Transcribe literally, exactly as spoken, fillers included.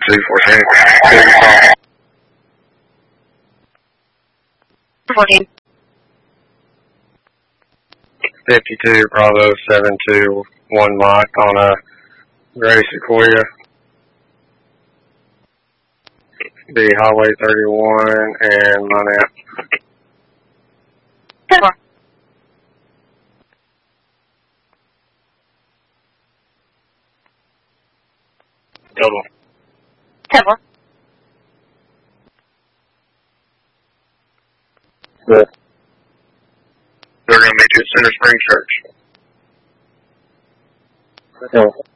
two fourteen. fourteen. fifty-two Bravo seven two one Mike on a gray Sequoia. Be Highway thirty-one and Monette. ten four. Double. ten four. Good. They're going to meet you at Center Spring Church. Okay.